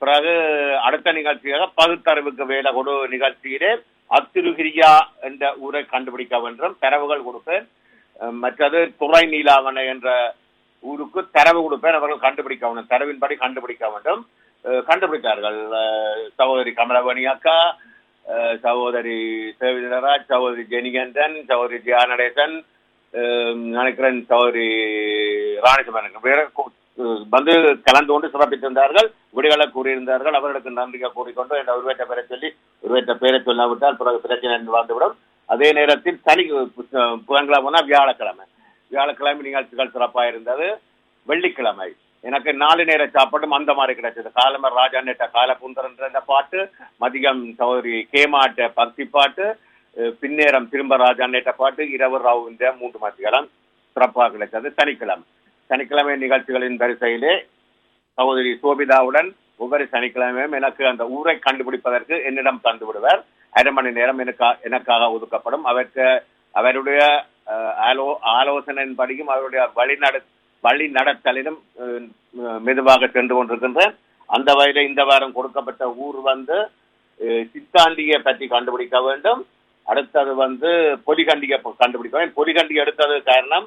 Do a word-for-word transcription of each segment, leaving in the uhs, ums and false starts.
பிறகு அடுத்த நிகழ்ச்சியாக பகுத்தறிவுக்கு வேலை கொடு நிகழ்ச்சியிலே அத்திருகிரியா என்ற ஊரை கண்டுபிடிக்க வேண்டும், தரவுகள் கொடுப்பேன். மற்றது துறை நீலாவணை என்ற ஊருக்கு தரவு கொடுப்பேன், அவர்கள் கண்டுபிடிக்க வேண்டும், தரவின்படி கண்டுபிடிக்க வேண்டும். கண்டுபிடித்தார்கள். சகோதரி கமலவணி அக்கா, சகோதரி சேவிதராஜ், சகோதரி ஜெனிகண்டன், சகோதரி ஜியா நடேசன், நினைக்கிறேன் சகோதரி ராணேசமன் வேற வந்து கலந்து கொண்டு சிறப்பித்திருந்தார்கள். விடுகளை கூறியிருந்தார்கள். அவர்களுக்கு நன்றியை கூறிக்கொண்டு என்ற உருவேற்ற பெயரை சொல்லி உருவேற்ற பெயரை சொல்லாவிட்டால் பிறகு பிரச்சனை வந்துவிடும். அதே நேரத்தில் சனி புதன்கிழமை வியாழக்கிழமை வியாழக்கிழமை நிகழ்ச்சிகள் சிறப்பாக இருந்தது. வெள்ளிக்கிழமை எனக்கு நாலு நேர சாப்பாடும் அந்த மாதிரி கிடைச்சது. காலமர் ராஜா நேட்ட காலபுந்தரன்ற பாட்டு, மதியம் சகோதரி கேமாட்ட பக்தி பாட்டு, பின்னேரம் திரும்ப ராஜா நேட்ட பாட்டு, இரவு ராவு இந்த மூன்று மத்திகளும் சிறப்பாக கிடைத்தது. சனிக்கிழமை சனிக்கிழமை நிகழ்ச்சிகளின் வரிசையிலே சகோதரி சோபிதாவுடன் ஒவ்வொரு சனிக்கிழமையும் எனக்கு அந்த ஊரை கண்டுபிடிப்பதற்கு என்னிடம் தந்து விடுவார். அரை மணி நேரம் எனக்கு எனக்காக ஒதுக்கப்படும். அவருக்கு அவருடைய ஆலோ ஆலோசனையின்படியும் அவருடைய வழிநட வழி நடத்தலிலும் மெதுவாக சென்று கொண்டிருக்கின்றேன். அந்த வகையில் இந்த வாரம் கொடுக்கப்பட்ட ஊர் வந்து சித்தாண்டியை பற்றி கண்டுபிடிக்க வேண்டும். அடுத்தது வந்து பொலிகண்டியை கண்டுபிடிக்க வேண்டும். பொலிகண்டி எடுத்தது காரணம்,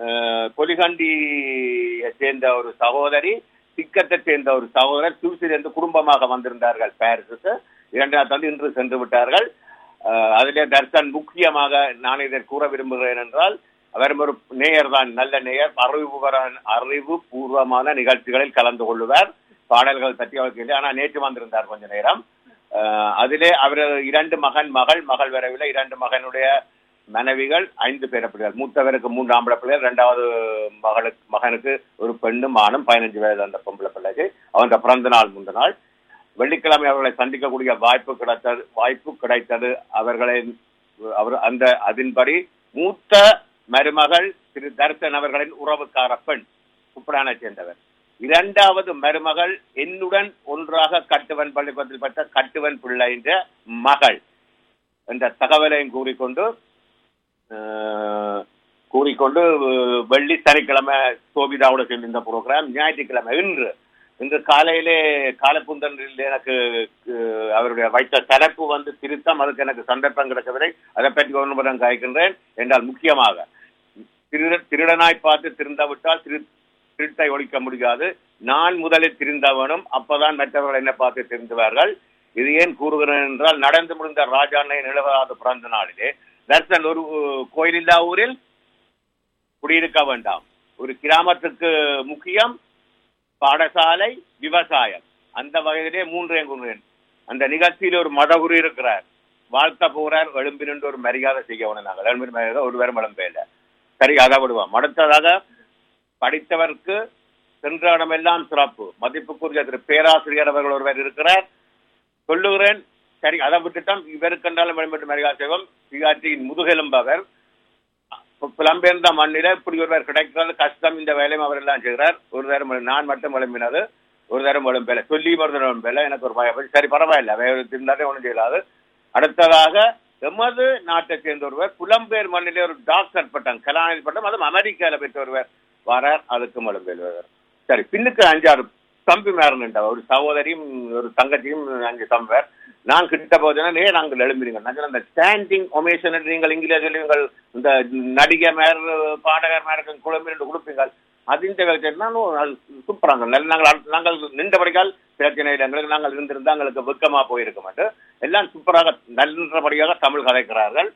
பொலிகண்டியை சேர்ந்த ஒரு சகோதரி, சிக்கத்தை சேர்ந்த ஒரு சகோதரர் தூசிலிருந்து குடும்பமாக வந்திருந்தார்கள் பாரிஸுக்கு. இரண்டாவது வந்து இன்று சென்று விட்டார்கள். அதிலே தர்சன் முக்கியமாக நான் இதை கூற விரும்புகிறேன் என்றால், அவர் ஒரு நேயர் தான், நல்ல நேயர், அறிவு அறிவு பூர்வமான நிகழ்ச்சிகளில் கலந்து கொள்ளுவார். பாடல்கள் பற்றி அவருக்கு இல்லை. ஆனால் நேற்று வந்திருந்தார் கொஞ்ச நேரம். அதிலே அவர் இரண்டு மகன் மகள் மகள் வரவில்லை. இரண்டு மகனுடைய மனைவிகள் ஐந்து பேர பிள்ளைகள். மூத்தவருக்கு மூன்று ஆம்பளை பிள்ளைகள், இரண்டாவது மகளுக்கு மகனுக்கு ஒரு பெண்ணும் ஆணும் பதினஞ்சு வயது அந்த பொம்பளை பிள்ளைக்கு. அவன் பிறந்த நாள் முந்த நாள் வெள்ளிக்கிழமை அவர்களை சந்திக்கக்கூடிய வாய்ப்பு கிடைத்தது வாய்ப்பு கிடைத்தது அவர்களை அவர் அந்த அதன்படி மூத்த மருமகள் திரு தர்சன் அவர்களின் உறவுக்கார பெண், குப்படானை சேர்ந்தவர். இரண்டாவது மருமகள் என்னுடன் ஒன்றாக கட்டுவன் பள்ளிக்கூடத்தில் பட்ட கட்டுவன் பிள்ளை என்ற மகள் என்ற தகவலையும் கூறிக்கொண்டு கூறிக்கொண்டு வெள்ளி சனிக்கிழமை சோபிதாவோட சேர்ந்த இந்த ப்ரோக்ராம். ஞாயிற்றுக்கிழமை இன்று இன்று காலையிலே காலப்புந்தனில் எனக்கு அவருடைய வைத்த தலைப்பு வந்து திருத்தம். அதுக்கு எனக்கு சந்தர்ப்பம் கிடைக்கவில்லை. அதை பற்றி ஒன்றுபடம் காய்க்கின்றேன் என்றால், முக்கியமாக திருட திருடனாய் பார்த்து திருந்தாவிட்டால் திரு திருட்டை ஒழிக்க முடியாது. நான் முதலில் திருந்தவனும், அப்பதான் மற்றவர்கள் என்ன பார்த்து திருந்துவார்கள். இது ஏன் கூறுகிறேன் என்றால், நடந்து முடிந்த ராஜாண்ணையின் எழுபதாவது பிறந்த நாளிலே தர்சன் ஒரு கோயிலில்லா ஊரில் குடியிருக்க வேண்டாம். ஒரு கிராமத்துக்கு முக்கியம் பாடசாலை, விவசாயம். அந்த வகையிலே மூன்றையும் கூறுகிறேன். அந்த நிகழ்ச்சியில் ஒரு மதகுரு இருக்கிறார், வாழ்த்த போகிறார், எழும்பினின்று ஒரு மரியாதை செய்ய நாங்கள் எழும்பின் மரியாதை ஒருவரும் எழும்பையில. சரி, அதை விடுவோம். அடுத்ததாக படித்தவருக்கு சென்ற இடமெல்லாம் சிறப்பு. மதிப்புக்குரிய திரு பேராசிரியர் அவர்கள் ஒருவர் இருக்கிறார். சொல்லுகிறேன், சரி அதை விட்டுட்டான். இவருக்கென்றாலும் வெளிப்பட்டு மரியாதை செய்வோம். சிஆர்டியின் முதுகெலும்பவர், புலம்பெயர்ந்த மண்ணில இப்படி ஒருவர் கிடைக்கிறது கஷ்டம். இந்த வேலையும் அவர் எல்லாம் செய்கிறார். ஒரு தரம் நான் மட்டும் விளம்பினது, ஒரு தரம் விளம்பல சொல்லி மருந்து பேல எனக்கு ஒரு பயம். சரி, பரவாயில்ல, வேறு இருந்தாலே ஒன்றும் செய்யலாது. அடுத்ததாக எமது நாட்டை சேர்ந்த ஒருவர் புலம்பெயர் மண்ணிலே ஒரு டாக்டர் பட்டம், கலாநிதி பட்டம், அதுவும் அமெரிக்காவில் பெற்ற ஒருவர் வரார். அதுக்கும் விளம்பெயர். சரி, பின்னுக்கு அஞ்சாறு தம்பி மேரன் ஒரு சகோதரியும் ஒரு தங்கச்சியும் அஞ்சு தம்பர். நான் கிட்ட போதுன்னா நே நாங்கள் எழும்பினீங்க. நாங்கள் அந்த ஸ்டாண்டிங் ஒமேஷன் நீங்கள் இங்கிலீஷ் சொல்லுவீங்கள், இந்த நடிகை மேர் பாடகர் மேருக்கு குழம்பு ரெண்டு கொடுப்பீங்கள். அது இந்த அது சூப்பராங்க. நாங்கள் நாங்கள் நின்றபடியால் பிரச்சனை இல்லை. எங்களுக்கு நாங்கள் இருந்திருந்தால் எங்களுக்கு வெக்கமாக போயிருக்க மாட்டோம். எல்லாம் சூப்பராக நல்லபடியாக தமிழ் கதைக்கிறார்கள்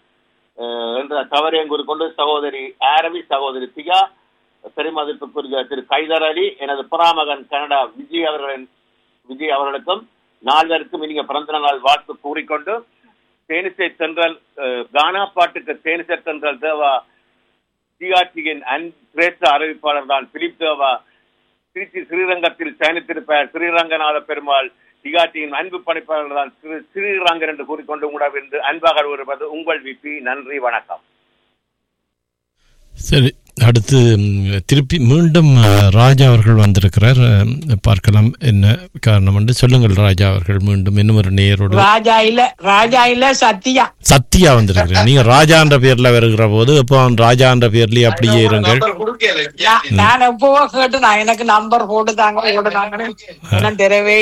என்ற தவறையும் கூறிக்கொண்டு சகோதரி ஆரவி, சகோதரி தியா, பெருமதிப்புக்குரிய திரு கைதர் அலி, எனது புறாமகன் கனடா விஜய் அவர்களின் விஜய் அவர்களுக்கும் நால்வருக்கும் இனிய பிறந்த நாள் வாழ்த்து கூறிக்கொண்டு, தேனிசை தென்றல் கானா பாட்டுக்கு தேனிசை தென்றல் தேவா சிஆர்டியின் அன்பிரேச அறிவிப்பாளர் தான் பிலிப் தேவா திருச்சி ஸ்ரீரங்கத்தில் சயனித்திருப்பார். ஸ்ரீரங்கநாத பெருமாள் சிஆர்டியின் அன்பு பணிப்பாளர் தான் திரு ஸ்ரீரங்கன் என்று கூறிக்கொண்டு உங்களிருந்து அன்பாக வருவது உங்கள் விபி. நன்றி, வணக்கம். சரி, அடுத்து திருப்பி மீண்டும் ராஜா அவர்கள் வந்திருக்கிறார். பார்க்கலாம் என்ன காரணம் என்று சொல்லுங்கள். ராஜா அவர்கள் மீண்டும் இன்னும் ஒரு நேரோடு. ராஜா இல்ல ராஜா இல்ல சத்யா சத்யா வந்திருக்கிறேன். நீங்க ராஜா என்ற பேர்ல வருகிற போது இப்போ ராஜா என்ற பேர்லயே அப்படியே இருங்கள். நான் எப்பவோ கேட்டு நான் எனக்கு நம்பர் போட்டு தாங்க போட்டு தாங்க தெரியவே